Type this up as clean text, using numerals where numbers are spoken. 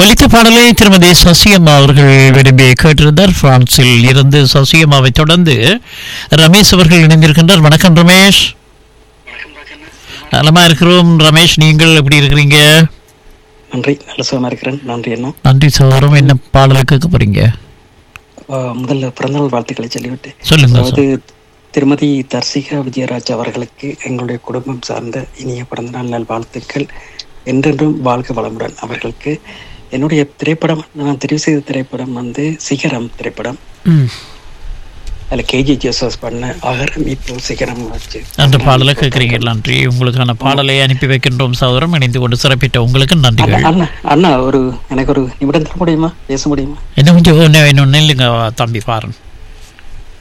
ஒலித்த பாடலை திருமதி சசியம்மா அவர்கள் விரும்பி கேட்டிருந்தார். பிரான்சில் இருந்து சசியம்மாவை தொடர்ந்து ரமேஷ் அவர்கள் இணைந்திருக்கின்றார். வணக்கம் ரமேஷ். நலமா இருக்கிறோம் ரமேஷ், நீங்கள் எப்படி இருக்கிறீங்க? நன்றி, நல்ல சுகமா இருக்கிறேன். நன்றி அண்ணா. நன்றி சகோதரம். என்ன பாடலை கேட்க போறீங்க? முதல்ல பிறந்தநாள் வாழ்த்துக்களை சொல்லிவிட்டு சொல்லுங்க. அதாவது திருமதி தர்சிகா விஜயராஜ் அவர்களுக்கு எங்களுடைய குடும்பம் சார்ந்த இனிய பிறந்தநாள் நல் வாழ்த்துக்கள். என்றென்றும் வாழ்க வளமுடன். அவர்களுக்கு என்னுடைய திரைப்படம், நான் தெரிவு செய்த திரைப்படம் சிகரம் திரைப்படம். அதில் கேஜி ஜோசப் பண்ண அகரம் இப்போ சிகரம் ஆச்சு. அந்த பாடலை கேட்குறீங்க. நன்றி. உங்களுக்கான பாடலை அனுப்பி வைக்கின்றோம் சகோதரம். இணைந்து கொண்டு சிறப்பிட்ட உங்களுக்கு நன்றிகள். அண்ணா எனக்கு ஒரு நிமிடம் தர முடியுமா? பேச முடியுமா? என்ன கொஞ்சம் இன்னும் நில்லுங்க தம்பி பாருங்க.